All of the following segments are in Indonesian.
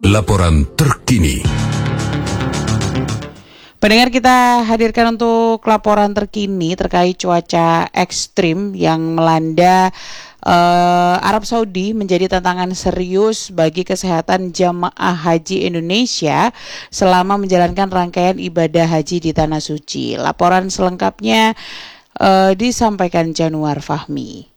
laporan terkini. Pendengar, kita hadirkan untuk laporan terkini terkait cuaca ekstrim yang melanda Arab Saudi menjadi tantangan serius bagi kesehatan jamaah haji Indonesia selama menjalankan rangkaian ibadah haji di Tanah Suci. Laporan selengkapnya disampaikan Januar Fahmi.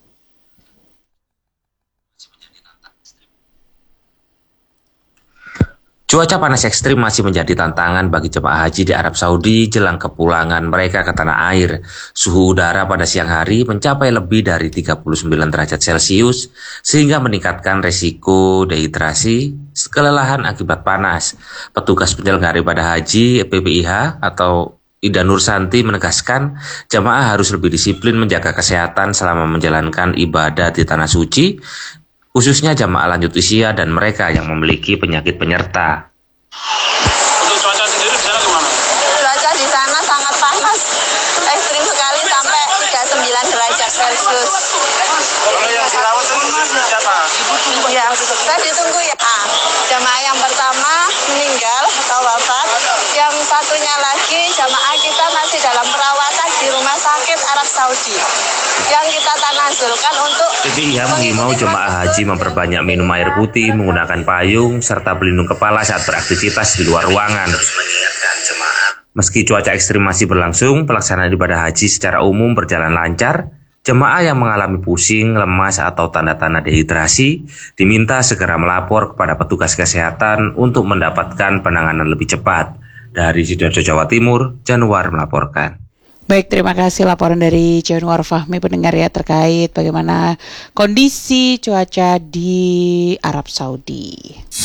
Cuaca panas ekstrim masih menjadi tantangan bagi jemaah haji di Arab Saudi jelang kepulangan mereka ke tanah air. Suhu udara pada siang hari mencapai lebih dari 39 derajat Celcius sehingga meningkatkan resiko dehidrasi, kelelahan akibat panas. Petugas penyelenggara ibadah haji PPIH atau Ida Nursanti menegaskan jemaah harus lebih disiplin menjaga kesehatan selama menjalankan ibadah di Tanah Suci, khususnya jamaah lanjut usia dan mereka yang memiliki penyakit penyerta. Untuk cuaca sendiri di sana gimana? Cuaca di sana sangat panas, ekstrim sekali sampai 39 derajat Celcius. Kalau yang dirawat itu siapa? Ya, saya ditunggu ya. Jamaah yang pertama meninggal atau wafat, yang satunya lagi jamaah kita masih dalam perawatan di Rumah Sakit Arab Saudi yang kita tanazulkan untuk PPIH menghimbau jemaah haji memperbanyak minum air putih, menggunakan payung, serta pelindung kepala saat beraktivitas di luar ruangan. Meski cuaca ekstrim masih berlangsung, pelaksanaan ibadah haji secara umum berjalan lancar. Jemaah yang mengalami pusing, lemas, atau tanda-tanda dehidrasi diminta segera melapor kepada petugas kesehatan untuk mendapatkan penanganan lebih cepat. Dari Sidoarjo, Jawa Timur, Januar melaporkan. Baik, terima kasih laporan dari Januar Fahmi, pendengar ya, terkait bagaimana kondisi cuaca di Arab Saudi.